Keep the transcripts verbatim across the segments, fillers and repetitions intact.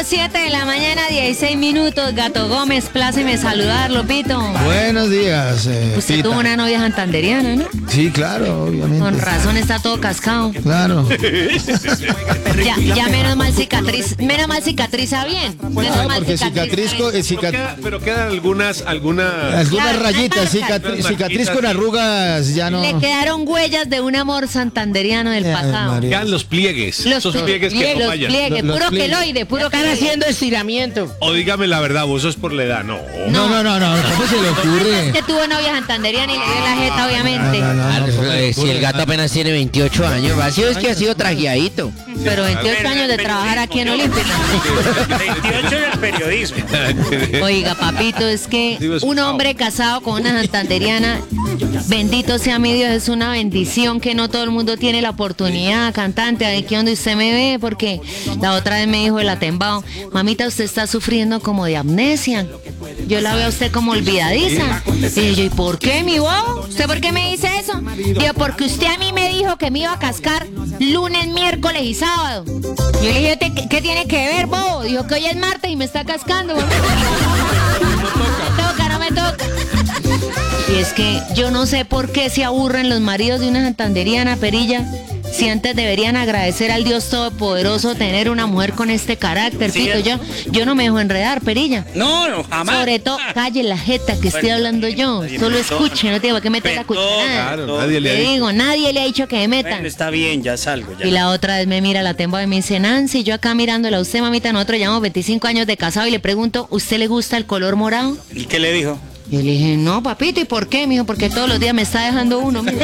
siete de la mañana, dieciséis minutos. Gato Gómez, pláceme saludarlo, Pito. Buenos días, eh, Usted Pita. tuvo una novia santanderiana, ¿no? Sí, claro, obviamente. Con razón está todo cascado. Claro. Ya, ya menos mal cicatriz, menos mal cicatriza bien. Menos Ah, mal porque cicatriz, con- eh, Pero, cicat- queda- pero quedan algunas, algunas. algunas Claro, rayitas, las marcas. cicatri- Las cicatriz marquitas, con sí. arrugas, ya no. Le quedaron huellas de un amor santanderiano del Ay, pasado. María. Quedan los pliegues. Los esos plie- pliegues que no los fallan. pliegues, Los puro pliegues. queloide, puro Están queloide. haciendo estiramiento. O dígame la verdad, vos sos por la edad, no. No, no, no, no, ¿cómo se le ocurre? Que tuvo novia santanderiana y le dio la jeta, obviamente. No, no, no, Ah, no, ¿cómo le eh, si ocurre? el gato apenas tiene veintiocho años, vacío es que ha sido trajeadito. Pero veintiocho años de trabajar aquí en Olímpica. veintiocho en el periodismo. Oiga, papito, es que Digo, es- un hombre casado con una santanderiana, bendito sea mi Dios, es una bendición que no todo el mundo tiene la oportunidad, cantante, aquí donde usted me ve, porque la otra vez me dijo el atembao, mamita, usted está sufriendo como de amnesia. Yo la veo a usted como olvidadiza. Y yo, ¿y por qué, mi bobo? ¿Usted por qué me dice eso? Digo, porque usted a mí me dijo que me iba a cascar lunes, miércoles y sábado. Yo le dije, ¿qué, qué tiene que ver, bobo? Dijo que hoy es martes y me está cascando. No me toca, no me toca. Y es que yo no sé por qué se aburren los maridos de una santanderiana, Perilla. Si antes deberían agradecer al Dios Todopoderoso tener una mujer con este carácter, Sí, Pito. es- Yo, yo no me dejo enredar, Perilla. No, no, jamás. Sobre todo, calle la jeta que estoy Bueno, hablando yo. nadie Solo me toca. escuche, no te digo que metas la Perdón, cucharada. Claro, nadie le ha Te dicho. digo, nadie le ha dicho que me metan. Bueno, está bien, ya salgo. Ya. Y la otra vez me mira la temba y me dice, Nancy, yo acá mirándola a usted, mamita, nosotros llevamos veinticinco años de casado y le pregunto, ¿usted le gusta el color morado? ¿Y qué le dijo? Y le dije, no, papito, ¿y por qué? Me dijo, porque todos los días me está dejando uno. mira".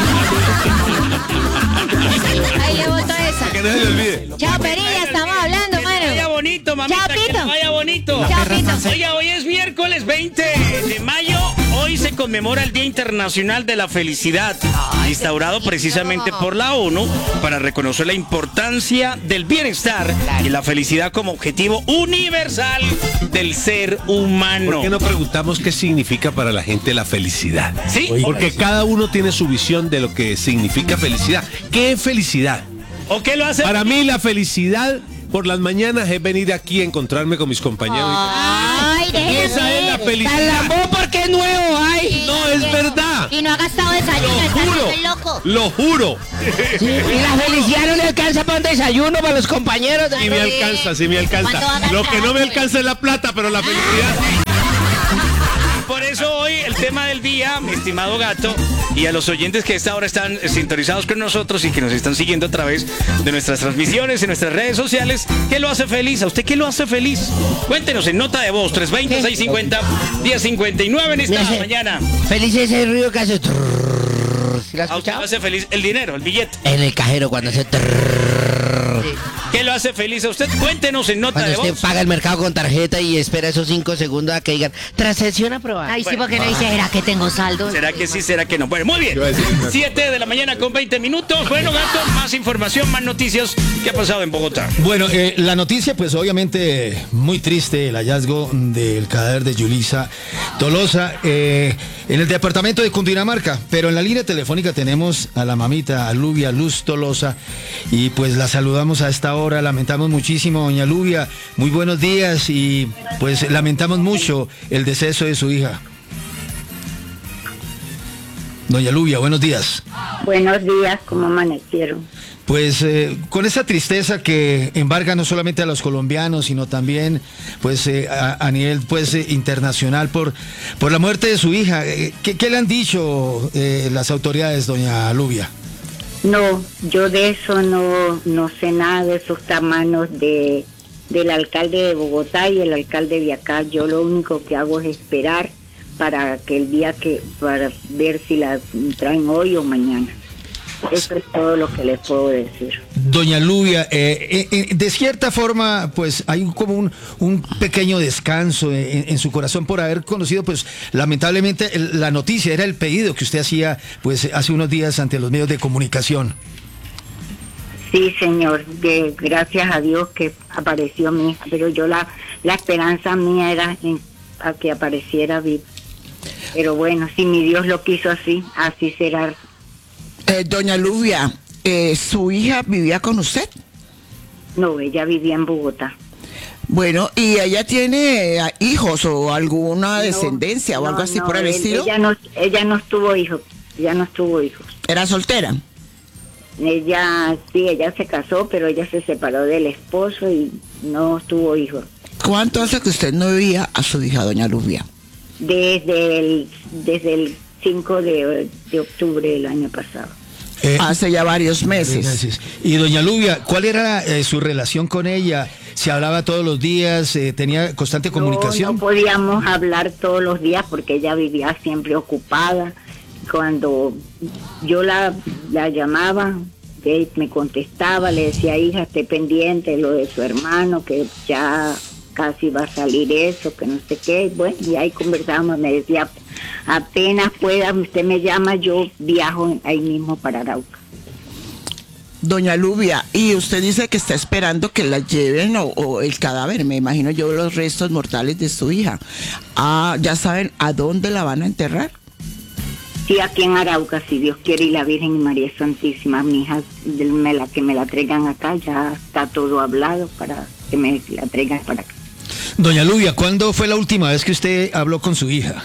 Ahí le boto esa. Que no se le olvide. Chao, Perilla, estamos hablando, Que le vaya mano. bonito, mamita, Chao, que Pito. le vaya bonito. Chao, Pito. Oiga, hoy es miércoles veinte de mayo. Hoy se conmemora el Día Internacional de la Felicidad, instaurado precisamente por la ONU para reconocer la importancia del bienestar y la felicidad como objetivo universal del ser humano. ¿Por qué no preguntamos qué significa para la gente la felicidad? Sí. Porque cada uno tiene su visión de lo que significa felicidad. ¿Qué es felicidad? ¿O qué lo hace? Para mí la felicidad por las mañanas es venir aquí a encontrarme con mis compañeros. Ay, déjeme. Esa es la Tan felicidad. lambó porque es nuevo, ay. No, es verdad. Y no ha gastado desayuno, Lo está juro. haciendo el loco. Lo juro. Sí, y la felicidad no le alcanza para un desayuno para los compañeros. Sí me alcanza, sí me ¿Cuánto va a alcanza. gastar? Lo que no me alcanza es la plata, pero la felicidad sí. Por eso hoy el tema del día, mi estimado gato, y a los oyentes que a esta hora están sintonizados con nosotros y que nos están siguiendo a través de nuestras transmisiones, en nuestras redes sociales, ¿qué lo hace feliz? ¿A usted qué lo hace feliz? Cuéntenos en nota de voz, tres dos cero, seis cinco cero, uno cero cinco nueve en esta Ese- mañana. Feliz ese ruido que hace. trrrr. ¿Sí lo has ¿A usted lo escuchado? hace feliz el dinero, el billete? En el cajero cuando hace. trrrr. ¿Qué lo hace feliz a usted? Cuéntenos en nota Cuando de usted voz. paga el mercado con tarjeta y espera esos cinco segundos a que digan transacción aprobada. Ay, sí, porque no dice, ¿será que tengo saldo? ¿Será que sí, será que no? Bueno, muy bien. Yo iba a decir una- siete de la mañana con veinte minutos. Bueno, gato, más información, más noticias. ¿Qué ha pasado en Bogotá? Bueno, eh, la noticia, pues obviamente muy triste, el hallazgo del cadáver de Yulisa Tolosa eh, en el departamento de Cundinamarca, pero en la línea telefónica tenemos a la mamita, a Lubia Luz Tolosa, y pues la saludamos a esta hora, lamentamos muchísimo, doña Lubia, muy buenos días, y pues lamentamos mucho el deceso de su hija. Doña Lubia, buenos días. Buenos días, ¿cómo amanecieron? Pues eh, con esa tristeza que embarga no solamente a los colombianos, sino también pues eh, a, a nivel pues eh, internacional por, por la muerte de su hija. Eh, ¿qué, qué le han dicho eh, las autoridades, doña Lubia? No, yo de eso no, no sé nada, de eso está a manos de, del alcalde de Bogotá y el alcalde de acá. Yo lo único que hago es esperar para que el día que, para ver si la traen hoy o mañana. Eso es todo lo que les puedo decir. Doña Lubia, eh, eh, eh, de cierta forma, pues hay un- como un, un pequeño descanso en, en su corazón por haber conocido, pues lamentablemente el- la noticia era el pedido que usted hacía, pues hace unos días ante los medios de comunicación. Sí, señor, de, gracias a Dios que apareció mi hija, pero yo la, la esperanza mía era en, a que apareciera viva. Pero bueno, si mi Dios lo quiso así, así será. Eh, doña Lubia, eh, ¿su hija vivía con usted? No, ella vivía en Bogotá. Bueno, ¿y ella tiene eh, hijos o alguna descendencia o No, algo así no, por el él- estilo? Ella no, ella no tuvo hijos, ella no tuvo hijos. ¿Era soltera? Ella, sí, ella se casó, pero ella se separó del esposo y no tuvo hijos. ¿Cuánto hace que usted no veía a su hija, doña Luvia? Desde el, desde el cinco de, de octubre del año pasado. Eh, Hace ya varios meses. Meses. Y doña Luvia, ¿cuál era eh, su relación con ella? ¿Se hablaba todos los días? Eh, ¿Tenía constante comunicación? No, no podíamos hablar todos los días porque ella vivía siempre ocupada. Cuando yo la, la llamaba, ella me contestaba, le decía, hija, esté pendiente de lo de su hermano, que ya casi va a salir eso, que no sé qué. Bueno, y ahí conversábamos, me decía, apenas pueda, usted me llama, yo viajo ahí mismo para Arauca. Doña Luvia, y usted dice que está esperando que la lleven o, o el cadáver, me imagino yo, los restos mortales de su hija. Ah, ¿ya saben a dónde la van a enterrar? Sí, aquí en Arauca, si Dios quiere, y la Virgen y María Santísima, mi hija, me la, que me la traigan acá, ya está todo hablado para que me la traigan para acá. Doña Luvia, ¿cuándo fue la última vez que usted habló con su hija?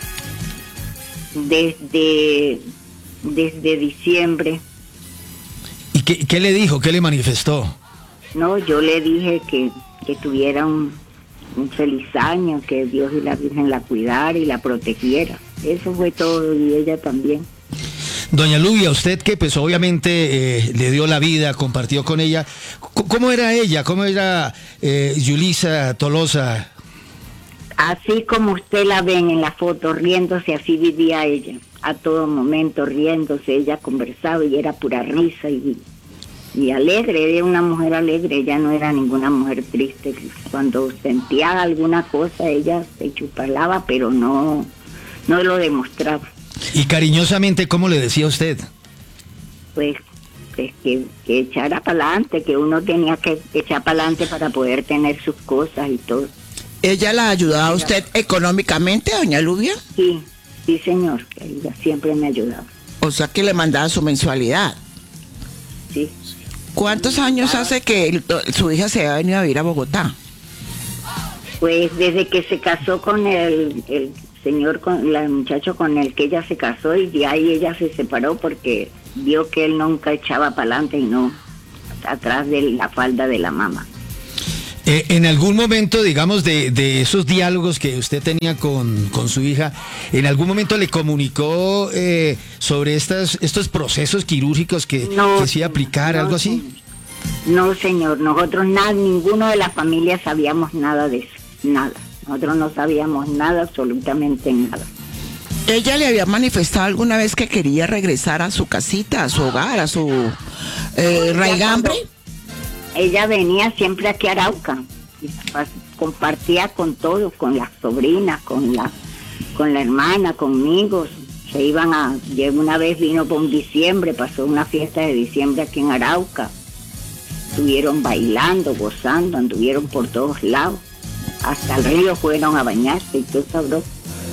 Desde, desde diciembre, ¿Y qué, qué le dijo? ¿Qué le manifestó? no, yo le dije que, que tuviera un, un feliz año, que Dios y la Virgen la cuidara y la protegiera. Eso fue todo, y ella también. Doña Luvia, usted que pues obviamente eh, le dio la vida, compartió con ella, C- ¿cómo era ella? ¿Cómo era eh, Yulisa Tolosa? Así como usted la ven en la foto, riéndose, así vivía ella. A todo momento riéndose, ella conversaba y era pura risa y, y alegre, era una mujer alegre, ella no era ninguna mujer triste. Cuando sentía alguna cosa, ella se chupalaba, pero no, no lo demostraba. Y cariñosamente, ¿cómo le decía usted? Pues, pues que, que echara para adelante, que uno tenía que echar para adelante para poder tener sus cosas y todo. ¿Ella la ayudaba a usted económicamente, doña Luvia? Sí, sí señor, que ella siempre me ayudaba. O sea que le mandaba su mensualidad. Sí. ¿Cuántos años hace que el- su hija se ha venido a vivir a Bogotá? Pues desde que se casó con el, el señor, con el muchacho con el que ella se casó, y de ahí ella se separó porque vio que él nunca echaba para adelante y no atrás de la falda de la mamá. Eh, en algún momento, digamos, de, de esos diálogos que usted tenía con, con su hija, ¿en algún momento le comunicó eh, sobre estas, estos procesos quirúrgicos que, No, que sí aplicar, no, algo así? No, señor, nosotros nada, ninguno de la familia sabíamos nada de eso, nada. Nosotros no sabíamos nada, absolutamente nada. ¿Ella le había manifestado alguna vez que quería regresar a su casita, a su hogar, a su eh, raigambre? Ella venía siempre aquí a Arauca, y pas- compartía con todos, con las sobrinas, con la, con la hermana, conmigo. Se iban a, ya una vez vino por un diciembre, pasó una fiesta de diciembre aquí en Arauca. Estuvieron bailando, gozando, anduvieron por todos lados. Hasta el río fueron a bañarse y todo sabroso.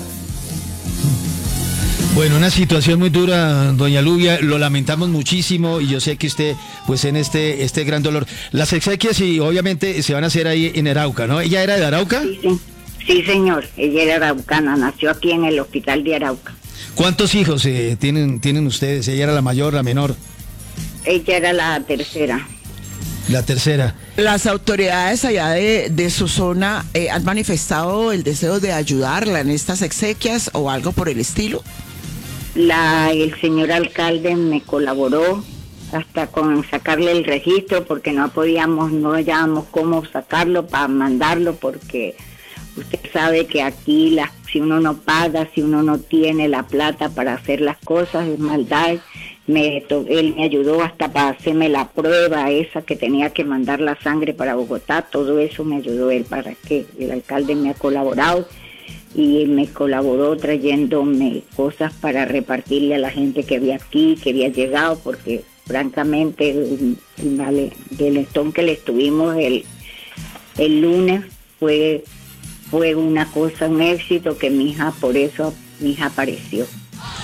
Bueno, una situación muy dura, doña Luvia, lo lamentamos muchísimo y yo sé que usted, pues en este, este gran dolor. Las exequias y obviamente se van a hacer ahí en Arauca, ¿no? ¿Ella era de Arauca? Sí, sí, sí, señor, ella era araucana, nació aquí en el hospital de Arauca. ¿Cuántos hijos eh, tienen, tienen ustedes? ¿Ella era la mayor, la menor? Ella era la tercera. La tercera. ¿Las autoridades allá de, de su zona eh, han manifestado el deseo de ayudarla en estas exequias o algo por el estilo? La, el señor alcalde me colaboró hasta con sacarle el registro porque no podíamos, no hallábamos cómo sacarlo para mandarlo porque usted sabe que aquí la, si uno no paga, si uno no tiene la plata para hacer las cosas es maldad. Me, to- él me ayudó hasta para hacerme la prueba esa que tenía que mandar la sangre para Bogotá, todo eso me ayudó él para que el alcalde me ha colaborado. Y me colaboró trayéndome cosas para repartirle a la gente que había aquí, que había llegado, porque francamente el, el malestón que le estuvimos el, el lunes fue, fue una cosa, un éxito que mi hija, por eso mi hija apareció.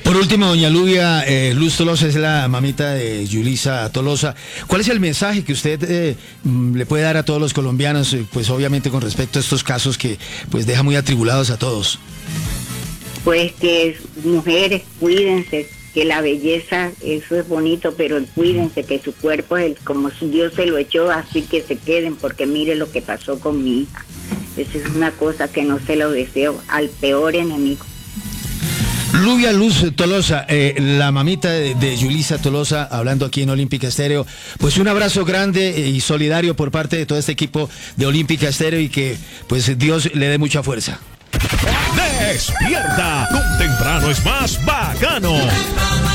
Por último, doña Lubia, eh, Luz Tolosa es la mamita de Yulisa Tolosa. ¿Cuál es el mensaje que usted eh, le puede dar a todos los colombianos, eh, pues obviamente con respecto a estos casos que pues deja muy atribulados a todos? Pues que mujeres, cuídense, que la belleza, eso es bonito, pero cuídense, que su cuerpo es el, como si Dios se lo echó, así que se queden, porque mire lo que pasó con mi hija. Esa es una cosa que no se lo deseo al peor enemigo. Lubia Luz Tolosa, eh, la mamita de, de Yulisa Tolosa, hablando aquí en Olímpica Estéreo. Pues un abrazo grande y solidario por parte de todo este equipo de Olímpica Estéreo y que pues Dios le dé mucha fuerza. Despierta, con temprano es más bacano.